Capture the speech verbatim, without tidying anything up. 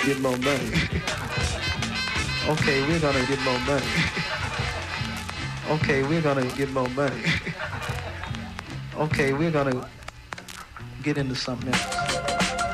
get more money. Okay, we're gonna get more money. Okay, we're gonna get more money. Okay, we're gonna get into something else.